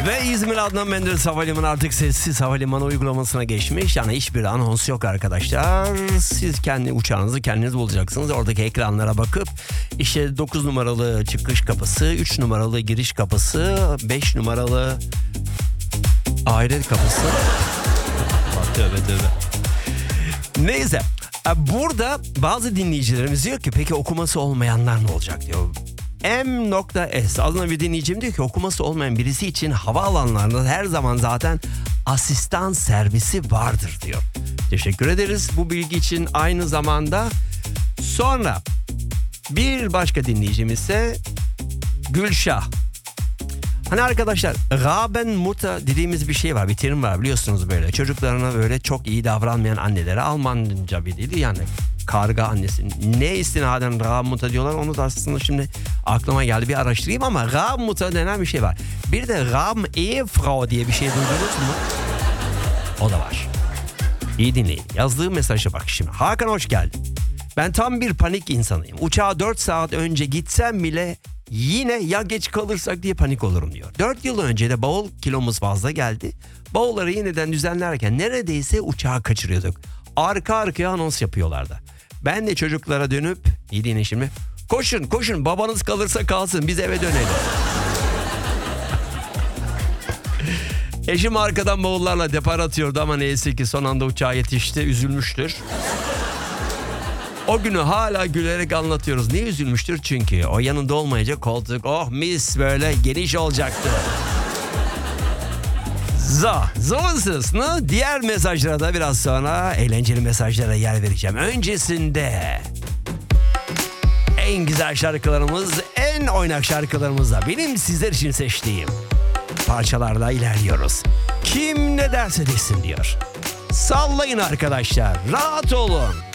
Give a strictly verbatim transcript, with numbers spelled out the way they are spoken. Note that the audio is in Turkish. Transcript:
Ve İzmir Adnan Menderes Havalimanı artık sessiz havalimanı uygulamasına geçmiş. Yani hiçbir anons yok arkadaşlar. Siz kendi uçağınızı kendiniz bulacaksınız. Oradaki ekranlara bakıp işte dokuz numaralı çıkış kapısı, üç numaralı giriş kapısı, beş numaralı aile kapısı. Tövbe tövbe. Neyse. Burada bazı dinleyicilerimiz diyor ki peki okuması olmayanlar ne olacak diyor. M.S adına bir dinleyicim diyor ki okuması olmayan birisi için havaalanlarında her zaman zaten asistan servisi vardır diyor. Teşekkür ederiz bu bilgi için aynı zamanda. Sonra bir başka dinleyicimiz ise Gülşah. Hani arkadaşlar Raben Mutter dediğimiz bir şey var, bir terim var biliyorsunuz böyle. Çocuklarına böyle çok iyi davranmayan annelere Almanca bir dili yani karga annesi. Ne istinaden Raben Mutter diyorlar onu da aslında şimdi aklıma geldi bir araştırayım ama Raben Mutter denen bir şey var. Bir de Raben Ehefrau diye bir şey duydunuz mu? O da var. İyi dinleyin. Yazdığı mesaja bak şimdi. Hakan hoş geldin. Ben tam bir panik insanıyım. Uçağa dört saat önce gitsem bile yine ya geç kalırsak diye panik olurum diyor. dört yıl önce de bavul kilomuz fazla geldi. Bavulları yeniden düzenlerken neredeyse uçağı kaçırıyorduk. Arka arkaya anons yapıyorlardı. Ben de çocuklara dönüp, iyi dinle şimdi. Koşun koşun babanız kalırsa kalsın biz eve dönelim. Eşim arkadan bavullarla depar atıyordu ama neyse ki son anda uçağa yetişti, üzülmüştür. O günü hala gülerek anlatıyoruz. Niye üzülmüştür? Çünkü o yanında olmayınca koltuk oh mis böyle geniş olacaktı. So, sonrasında diğer mesajlara da biraz sonra eğlenceli mesajlara yer vereceğim. Öncesinde en güzel şarkılarımız, en oynak şarkılarımızla benim sizler için seçtiğim parçalarla ilerliyoruz. Kim ne derse desin diyor. Sallayın arkadaşlar, rahat olun.